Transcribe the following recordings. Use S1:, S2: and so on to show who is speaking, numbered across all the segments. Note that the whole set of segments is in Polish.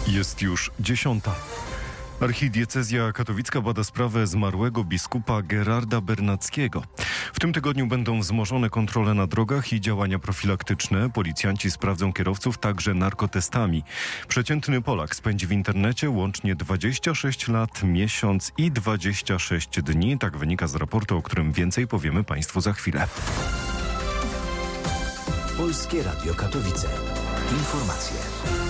S1: Jest już 10. Archidiecezja katowicka bada sprawę zmarłego biskupa Gerarda Bernackiego. W tym tygodniu będą wzmożone kontrole na drogach i działania profilaktyczne. Policjanci sprawdzą kierowców także narkotestami. Przeciętny Polak spędzi w internecie łącznie 26 lat, miesiąc i 26 dni. Tak wynika z raportu, o którym więcej powiemy Państwu za chwilę.
S2: Polskie Radio Katowice. Informacje.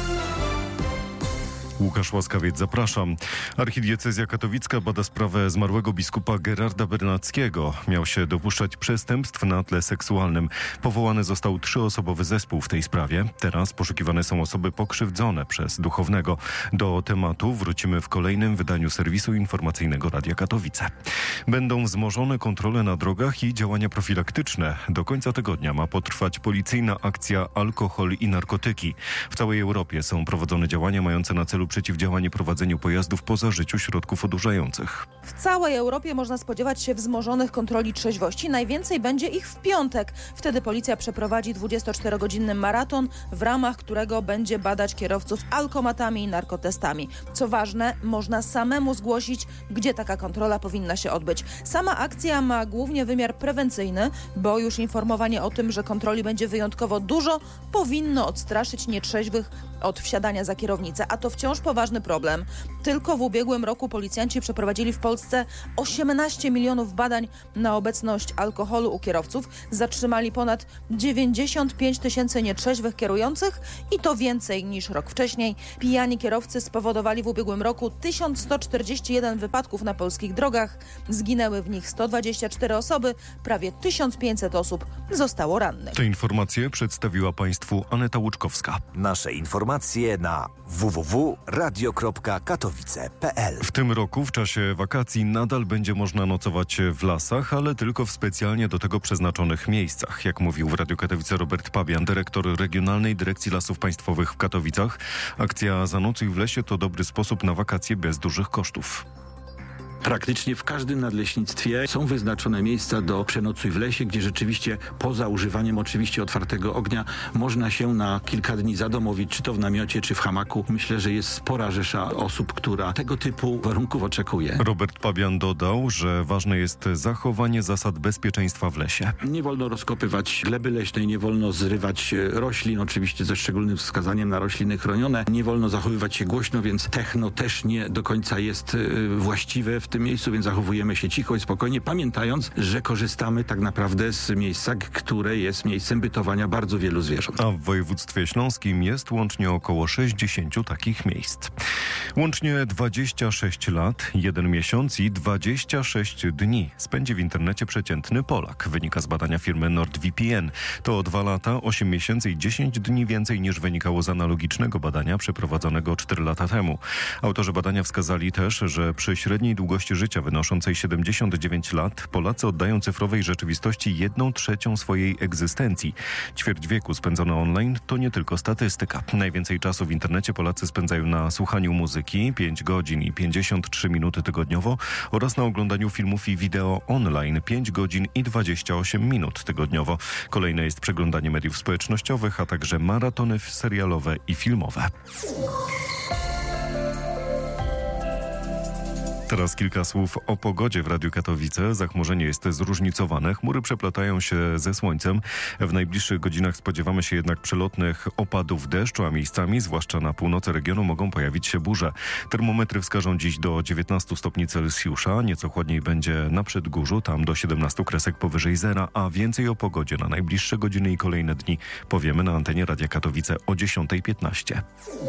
S1: Łukasz Łaskawiec, zapraszam. Archidiecezja katowicka bada sprawę zmarłego biskupa Gerarda Bernackiego. Miał się dopuszczać przestępstw na tle seksualnym. Powołany został 3-osobowy zespół w tej sprawie. Teraz poszukiwane są osoby pokrzywdzone przez duchownego. Do tematu wrócimy w kolejnym wydaniu serwisu informacyjnego Radia Katowice. Będą wzmożone kontrole na drogach i działania profilaktyczne. Do końca tygodnia ma potrwać policyjna akcja Alkohol i narkotyki. W całej Europie są prowadzone działania mające na celu przeciwdziałanie prowadzeniu pojazdów po zażyciu środków odurzających.
S3: W całej Europie można spodziewać się wzmożonych kontroli trzeźwości. Najwięcej będzie ich w piątek. Wtedy policja przeprowadzi 24-godzinny maraton, w ramach którego będzie badać kierowców alkomatami i narkotestami. Co ważne, można samemu zgłosić, gdzie taka kontrola powinna się odbyć. Sama akcja ma głównie wymiar prewencyjny, bo już informowanie o tym, że kontroli będzie wyjątkowo dużo, powinno odstraszyć nietrzeźwych od wsiadania za kierownicę, a to wciąż poważny problem. Tylko w ubiegłym roku policjanci przeprowadzili w Polsce 18 milionów badań na obecność alkoholu u kierowców. Zatrzymali ponad 95 tysięcy nietrzeźwych kierujących i to więcej niż rok wcześniej. Pijani kierowcy spowodowali w ubiegłym roku 1141 wypadków na polskich drogach. Zginęły w nich 124 osoby, prawie 1500 osób zostało rannych.
S1: Te informacje przedstawiła Państwu Aneta Łuczkowska.
S2: Nasze informacje na www.radio.katowice.pl.
S1: W tym roku w czasie wakacji nadal będzie można nocować w lasach, ale tylko w specjalnie do tego przeznaczonych miejscach. Jak mówił w Radiu Katowice Robert Pabian, dyrektor Regionalnej Dyrekcji Lasów Państwowych w Katowicach, akcja Zanocuj w lesie to dobry sposób na wakacje bez dużych kosztów.
S4: Praktycznie w każdym nadleśnictwie są wyznaczone miejsca do przenocuj w lesie, gdzie rzeczywiście poza używaniem oczywiście otwartego ognia można się na kilka dni zadomowić, czy to w namiocie, czy w hamaku. Myślę, że jest spora rzesza osób, która tego typu warunków oczekuje.
S1: Robert Pabian dodał, że ważne jest zachowanie zasad bezpieczeństwa w lesie.
S4: Nie wolno rozkopywać gleby leśnej, nie wolno zrywać roślin, oczywiście ze szczególnym wskazaniem na rośliny chronione. Nie wolno zachowywać się głośno, więc techno też nie do końca jest właściwe w tym miejscu, więc zachowujemy się cicho i spokojnie, pamiętając, że korzystamy tak naprawdę z miejsca, które jest miejscem bytowania bardzo wielu zwierząt.
S1: A w województwie śląskim jest łącznie około 60 takich miejsc. Łącznie 26 lat, 1 miesiąc i 26 dni spędzi w internecie przeciętny Polak. Wynika z badania firmy NordVPN. To 2 lata, 8 miesięcy i 10 dni więcej niż wynikało z analogicznego badania przeprowadzonego 4 lata temu. Autorzy badania wskazali też, że przy średniej długości życia wynoszącej 79 lat Polacy oddają cyfrowej rzeczywistości 1/3 swojej egzystencji. Ćwierć wieku spędzone online to nie tylko statystyka. Najwięcej czasu w internecie Polacy spędzają na słuchaniu muzyki 5 godzin i 53 minuty tygodniowo oraz na oglądaniu filmów i wideo online 5 godzin i 28 minut tygodniowo. Kolejne jest przeglądanie mediów społecznościowych, a także maratony serialowe i filmowe. Teraz kilka słów o pogodzie w Radiu Katowice. Zachmurzenie jest zróżnicowane. Chmury przeplatają się ze słońcem. W najbliższych godzinach spodziewamy się jednak przelotnych opadów deszczu, a miejscami, zwłaszcza na północy regionu, mogą pojawić się burze. Termometry wskażą dziś do 19 stopni Celsjusza. Nieco chłodniej będzie na Przedgórzu, tam do 17 kresek powyżej zera, a więcej o pogodzie na najbliższe godziny i kolejne dni powiemy na antenie Radia Katowice o 10:15.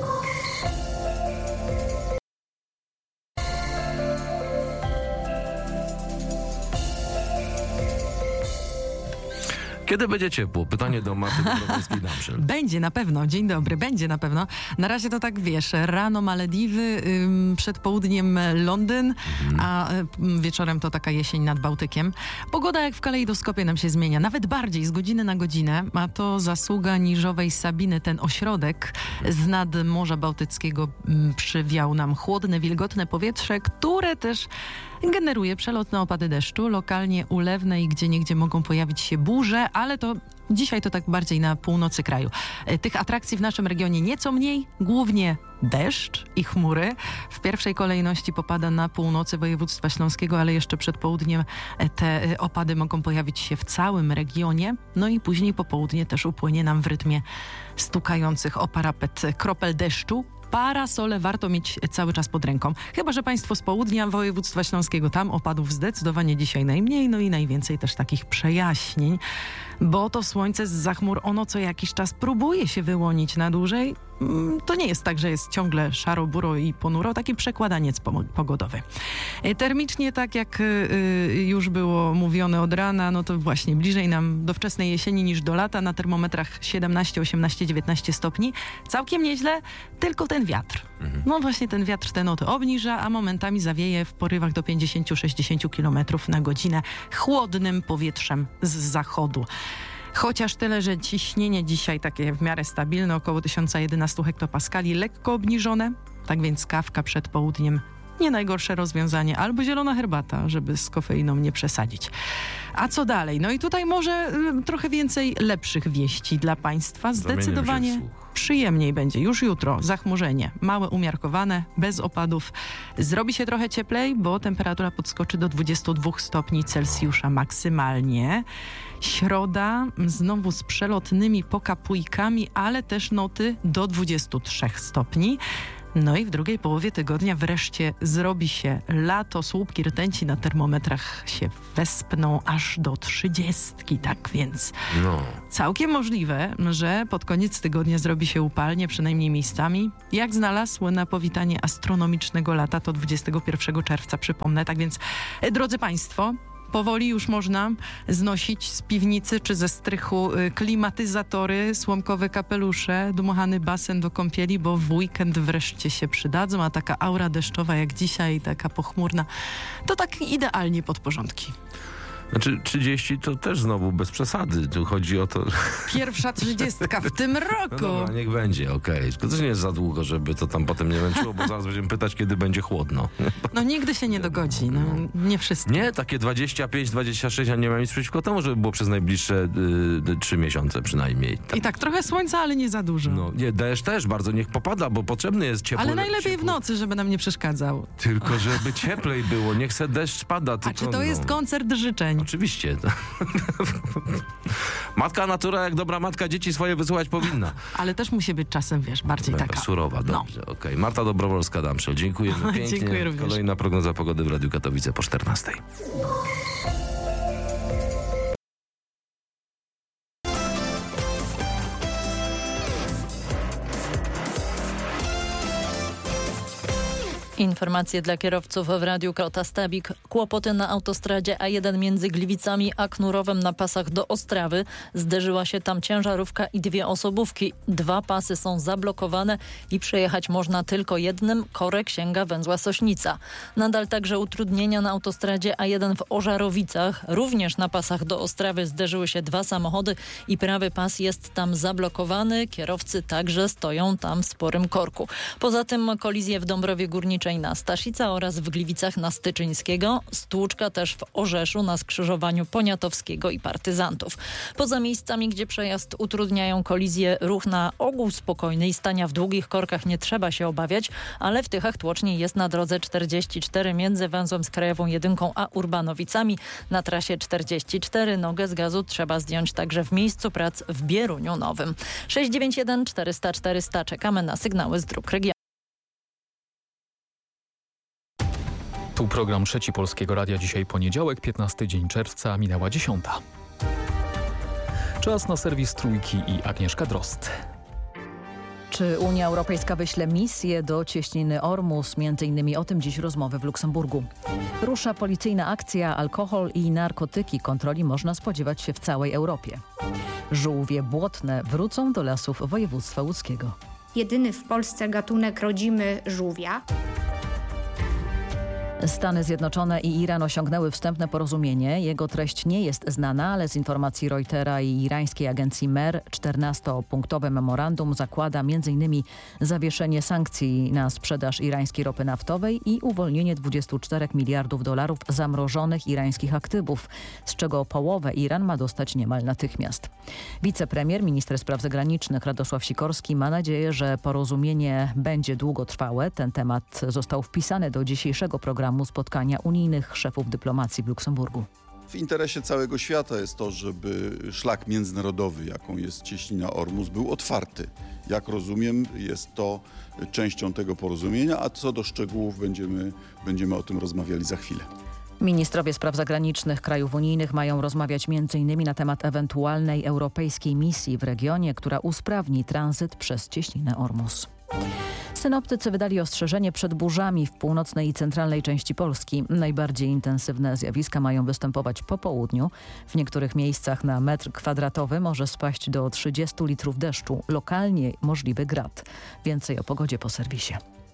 S5: Kiedy będzie ciepło? Pytanie do Marty Dobrowańskiej-Damszel.
S6: Będzie na pewno. Dzień dobry. Będzie na pewno. Na razie to tak, wiesz, rano Malediwy, przed południem Londyn, a wieczorem to taka jesień nad Bałtykiem. Pogoda jak w kalejdoskopie nam się zmienia. Nawet bardziej, z godziny na godzinę. A to zasługa Niżowej Sabiny. Ten ośrodek z nad Morza Bałtyckiego przywiał nam chłodne, wilgotne powietrze, które też generuje przelotne opady deszczu, lokalnie ulewne i gdzieniegdzie mogą pojawić się burze, ale to dzisiaj to tak bardziej na północy kraju. Tych atrakcji w naszym regionie nieco mniej, głównie deszcz i chmury. W pierwszej kolejności popada na północy województwa śląskiego, ale jeszcze przed południem te opady mogą pojawić się w całym regionie. No i później po południe też upłynie nam w rytmie stukających o parapet kropel deszczu. Parasole warto mieć cały czas pod ręką. Chyba że państwo z południa województwa śląskiego, tam opadów zdecydowanie dzisiaj najmniej, no i najwięcej też takich przejaśnień, bo to słońce zza chmur, ono co jakiś czas próbuje się wyłonić na dłużej. To nie jest tak, że jest ciągle szaro, buro i ponuro, taki przekładaniec pogodowy. Termicznie, tak jak już było mówione od rana, no to właśnie bliżej nam do wczesnej jesieni niż do lata, na termometrach 17, 18, 19 stopni. Całkiem nieźle, tylko ten wiatr. No właśnie ten wiatr te noty obniża, a momentami zawieje w porywach do 50-60 km na godzinę chłodnym powietrzem z zachodu. Chociaż tyle, że ciśnienie dzisiaj takie w miarę stabilne, około 1011 hektopaskali, lekko obniżone, tak więc kawka przed południem nie najgorsze rozwiązanie, albo zielona herbata, żeby z kofeiną nie przesadzić. A co dalej? No i tutaj może trochę więcej lepszych wieści dla państwa. Zdecydowanie przyjemniej będzie już jutro. Zachmurzenie małe, umiarkowane, bez opadów. Zrobi się trochę cieplej, bo temperatura podskoczy do 22 stopni Celsjusza maksymalnie. Środa znowu z przelotnymi pokapujkami, ale też noty do 23 stopni. No i w drugiej połowie tygodnia wreszcie zrobi się lato. Słupki rtęci na termometrach się wespną aż do 30. Tak więc całkiem możliwe, że pod koniec tygodnia zrobi się upalnie, przynajmniej miejscami. Jak znalazł na powitanie astronomicznego lata, to 21 czerwca, przypomnę. Tak więc, drodzy państwo, powoli już można znosić z piwnicy czy ze strychu klimatyzatory, słomkowe kapelusze, dmuchany basen do kąpieli, bo w weekend wreszcie się przydadzą, a taka aura deszczowa jak dzisiaj, taka pochmurna, to tak idealnie pod porządki.
S5: Znaczy 30 to też znowu bez przesady. Tu chodzi o to...
S6: Pierwsza 30 w tym roku.
S5: No dobra, niech będzie, okej. To też nie jest za długo, żeby to tam potem nie męczyło, bo zaraz będziemy pytać, kiedy będzie chłodno.
S6: No nigdy się nie dogodzi, no nie wszyscy.
S5: Nie, takie 25, 26, a nie mam nic przeciwko temu, żeby było przez najbliższe 3 miesiące przynajmniej.
S6: I tak trochę słońca, ale nie za dużo.
S5: No nie, deszcz też bardzo niech popada, bo potrzebny jest ciepły.
S6: Ale najlepiej w nocy, żeby nam nie przeszkadzał.
S5: Tylko żeby cieplej było, niech se deszcz pada.
S6: A
S5: Tylko,
S6: czy to jest koncert życzeń?
S5: Oczywiście. Matka natura, jak dobra matka, dzieci swoje wysyłać powinna.
S6: Ale też musi być czasem, wiesz, bardziej taka...
S5: Surowa, dobrze, okej. Marta Dobrowolska-Damszel, dziękujemy pięknie.
S6: Dziękuję również.
S5: Kolejna prognoza pogody w Radiu Katowice po 14.
S7: Informacje dla kierowców w Radiu Krota Stabik. Kłopoty na autostradzie A1 między Gliwicami a Knurowem na pasach do Ostrawy. Zderzyła się tam ciężarówka i 2 osobówki. 2 pasy są zablokowane i przejechać można tylko jednym. Korek sięga węzła Sośnica. Nadal także utrudnienia na autostradzie A1 w Ożarowicach. Również na pasach do Ostrawy zderzyły się 2 samochody i prawy pas jest tam zablokowany. Kierowcy także stoją tam w sporym korku. Poza tym kolizje w Dąbrowie Górniczej na Staszica oraz w Gliwicach na Styczyńskiego. Stłuczka też w Orzeszu na skrzyżowaniu Poniatowskiego i Partyzantów. Poza miejscami, gdzie przejazd utrudniają kolizje, ruch na ogół spokojny i stania w długich korkach nie trzeba się obawiać, ale w Tychach tłoczniej jest na drodze 44 między węzłem z Krajową 1 a Urbanowicami. Na trasie 44 nogę z gazu trzeba zdjąć także w miejscu prac w Bieruniu Nowym. 691 400 400. Czekamy na sygnały z dróg regionu.
S8: Tu program Trzeci Polskiego Radia. Dzisiaj poniedziałek, 15 dzień czerwca, minęła 10. Czas na serwis Trójki i Agnieszka Drozd.
S9: Czy Unia Europejska wyśle misję do cieśniny Ormus? Między innymi o tym dziś rozmowy w Luksemburgu. Rusza policyjna akcja alkohol i narkotyki. Kontroli można spodziewać się w całej Europie. Żółwie błotne wrócą do lasów województwa łódzkiego.
S10: Jedyny w Polsce gatunek rodzimy żółwia.
S9: Stany Zjednoczone i Iran osiągnęły wstępne porozumienie. Jego treść nie jest znana, ale z informacji Reutera i irańskiej agencji MER 14-punktowe memorandum zakłada m.in. zawieszenie sankcji na sprzedaż irańskiej ropy naftowej i uwolnienie $24 miliardów zamrożonych irańskich aktywów, z czego połowę Iran ma dostać niemal natychmiast. Wicepremier, minister spraw zagranicznych Radosław Sikorski ma nadzieję, że porozumienie będzie długotrwałe. Ten temat został wpisany do dzisiejszego programu spotkania unijnych szefów dyplomacji w Luksemburgu.
S10: W interesie całego świata jest to, żeby szlak międzynarodowy, jaką jest cieśnina Ormus, był otwarty. Jak rozumiem, jest to częścią tego porozumienia, a co do szczegółów będziemy o tym rozmawiali za chwilę.
S9: Ministrowie spraw zagranicznych krajów unijnych mają rozmawiać m.in. na temat ewentualnej europejskiej misji w regionie, która usprawni tranzyt przez cieśninę Ormus. Synoptycy wydali ostrzeżenie przed burzami w północnej i centralnej części Polski. Najbardziej intensywne zjawiska mają występować po południu. W niektórych miejscach na metr kwadratowy może spaść do 30 litrów deszczu. Lokalnie możliwy grad. Więcej o pogodzie po serwisie.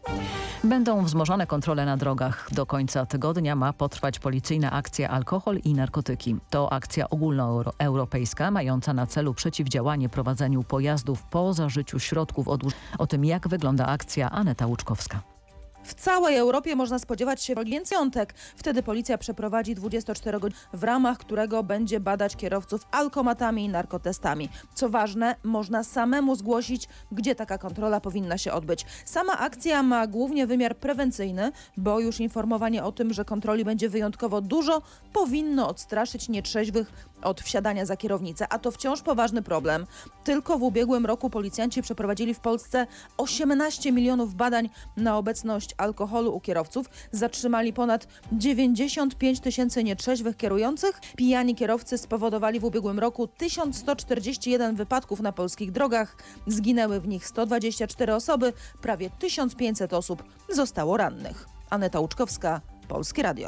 S9: Będą wzmożone kontrole na drogach. Do końca tygodnia ma potrwać policyjna akcja Alkohol i narkotyki. To akcja ogólnoeuropejska mająca na celu przeciwdziałanie prowadzeniu pojazdów po zażyciu środków odłużających. O tym, jak wygląda akcja, Aneta Łuczkowska.
S3: W całej Europie można spodziewać się piątek. Wtedy policja przeprowadzi 24 godziny, w ramach którego będzie badać kierowców alkomatami i narkotestami. Co ważne, można samemu zgłosić, gdzie taka kontrola powinna się odbyć. Sama akcja ma głównie wymiar prewencyjny, bo już informowanie o tym, że kontroli będzie wyjątkowo dużo, powinno odstraszyć nietrzeźwych od wsiadania za kierownicę, a to wciąż poważny problem. Tylko w ubiegłym roku policjanci przeprowadzili w Polsce 18 milionów badań na obecność alkoholu u kierowców, zatrzymali ponad 95 tysięcy nietrzeźwych kierujących. Pijani kierowcy spowodowali w ubiegłym roku 1141 wypadków na polskich drogach. Zginęły w nich 124 osoby, prawie 1500 osób zostało rannych. Aneta Łuczkowska, Polskie Radio.